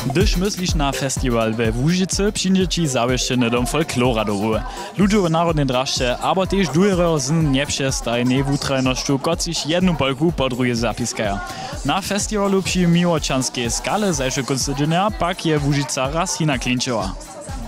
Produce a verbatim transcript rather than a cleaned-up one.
Gdyż myślisz na festiwal we Łużycy, przyjdzie ci zawieszczony dom folklora do rury. Ludzie w narodnej drażce, aber też dużo z nieprzestajnej wutrajnością, kociś jedną polku po drugiej zapiskają. Na festiwalu przy Miłočanskiej skale zajsze konstytucja pak je Łużyca raz hina klinczyła.